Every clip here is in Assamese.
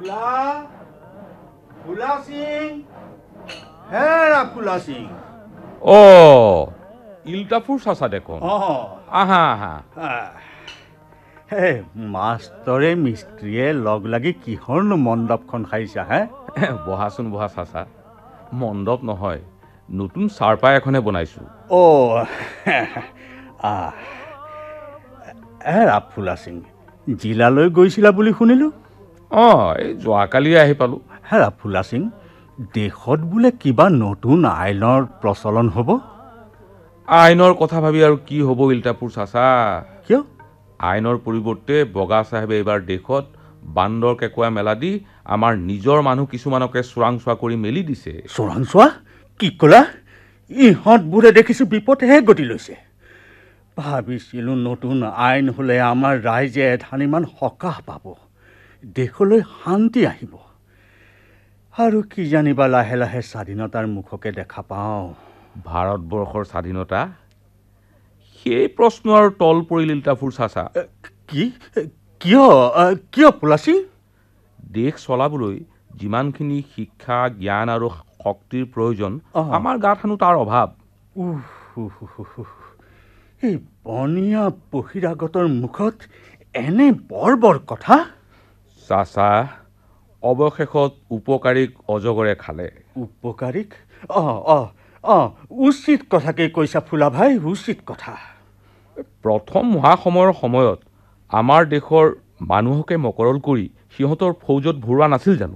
ফুলা সিং হেৰা ফুলা সিং ও ইলতাফুর চাচা দেখোন আহা আহা হে মাষ্টৰে মিস্ত্ৰীয়ে লগ লাগি কিহৰনো মণ্ডপখন খাইছা হে বহাচোন বহা চাচা মণ্ডপ নহয় নতুন চাৰপা এখনে বনাইছো হেৰা ফুলা সিং জিলালৈ গৈছিলা বুলি শুনিলো এই যোৱাকালি আহি পালো হেৰা ফুলা সিং দেশত বোলে কিবা নতুন আইনৰ প্ৰচলন হ'ব আইনৰ কথা ভাবি আৰু কি হ'ব ইলতাফুৰ চাচা কিয় আইনৰ পৰিৱৰ্তে বগা চাহেবে এইবাৰ দেশত বান্দৰ কেঁকুৰা মেলা দি আমাৰ নিজৰ মানুহ কিছুমানকে চোৰাংচোৱা কৰি মেলি দিছে চোৰাংচোৱা কি ক'লা ইহঁতবোৰে দেখিছো বিপদহে গতি লৈছে ভাবিছিলো নতুন আইন হ'লে আমাৰ ৰাইজে এধানিমান সকাহ পাব দেশলৈ শান্তি আহিব আৰু কি জানিবা লাহে লাহে স্বাধীনতাৰ মুখকে দেখা পাওঁ ভাৰতবৰ্ষৰ স্বাধীনতা সেই প্ৰশ্ন আৰু তল পৰিল ইলতাফুৰ চাচা কি কিয় কিয় ফুলা সিং দেশ চলাবলৈ যিমানখিনি শিক্ষা জ্ঞান আৰু শক্তিৰ প্ৰয়োজন আমাৰ গাত হেনো তাৰ অভাৱ এই বনীয়া বহিৰাগতৰ মুখত এনে বৰ কথা চাচা অৱশেষত উপকাৰীক অজগৰে খালে উপকাৰীক উচিত কথাকে কৈছা ফুলা ভাই উচিত কথা প্ৰথম মহাসময়ৰ সময়ত আমাৰ দেশৰ মানুহকে মকৰল কৰি সিহঁতৰ ফৌজত ভৰোৱা নাছিল জানো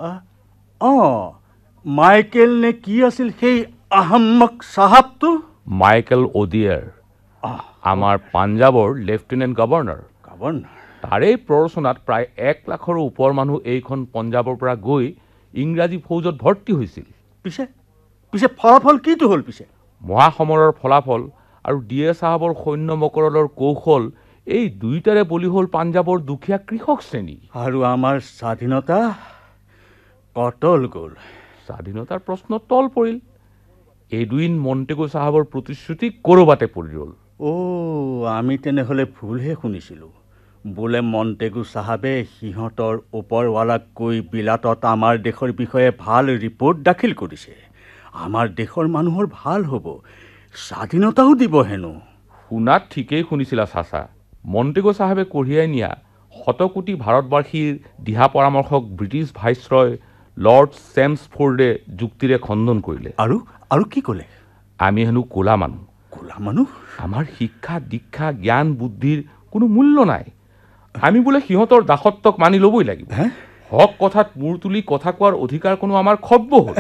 মাইকেল নে কি আছিল সেই আহম্মক চাহাবটো মাইকেল অডিয়াৰ আমাৰ পাঞ্জাবৰ লেফটেনেণ্ট গভৰ্ণৰ তাৰেই প্ৰৰোচনাত প্ৰায় 1 লাখৰো ওপৰ মানুহ এইখন পঞ্জাবৰ পৰা গৈ ইংৰাজী ফৌজত ভৰ্তি হৈছিল পিছে ফলাফল কিটো হ'ল পিছে মহাসমৰৰ ফলাফল আৰু ডিএ চাহাবৰ সৈন্য মকৰলৰ কৌশল এই দুইটাৰে বলি হ'ল পাঞ্জাবৰ দুখীয়া কৃষক শ্ৰেণী আৰু আমাৰ স্বাধীনতা কটল গ'ল স্বাধীনতাৰ প্ৰশ্ন তল পৰিল এডুইন মণ্টেগু চাহাবৰ প্ৰতিশ্ৰুতি কৰবাতে পৰি ৰ'ল আমি তেনেহ'লে ভুলহে শুনিছিলোঁ বোলে মণ্টেগু চাহাবে সিহঁতৰ ওপৰৱালাক কৈ বিলাতত আমাৰ দেশৰ বিষয়ে ভাল ৰিপৰ্ট দাখিল কৰিছে আমাৰ দেশৰ মানুহৰ ভাল হ'ব স্বাধীনতাও দিব হেনো শুনাত ঠিকেই শুনিছিলা চাচা মণ্টেগু চাহাবে কঢ়িয়াই নিয়া শতকোটি ভাৰতবাসীৰ দিহা পৰামৰ্শক ব্ৰিটিছ ভাইচৰয় লৰ্ড চেমছফোৰ্ডে যুক্তিৰে খণ্ডন কৰিলে আৰু কি ক'লে আমি হেনো ক'লা মানুহ আমাৰ শিক্ষা দীক্ষা জ্ঞান বুদ্ধিৰ কোনো মূল্য নাই আমি বোলে সিহঁতৰ দাসত্বক মানি ল'বই লাগিব হক কথাত মূৰ তুলি কথা কোৱাৰ অধিকাৰ কোনো আমাৰ খব্ব হ'ল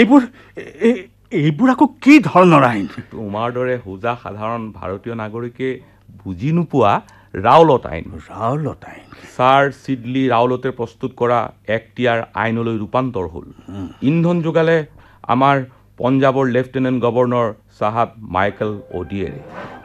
এইবোৰ আকৌ কি ধৰণৰ আইন তোমাৰ দৰে হোজা সাধাৰণ ভাৰতীয় নাগৰিকে বুজি নোপোৱা ৰাওলট আইন ছাৰ চিডলি ৰাওলটে প্ৰস্তুত কৰা এক্টিয়াৰ আইনলৈ ৰূপান্তৰ হ'ল ইন্ধন যোগালে আমাৰ পঞ্জাবৰ লেফটেনেণ্ট গভৰ্ণৰ চাহাব মাইকেল অডিয়েৰে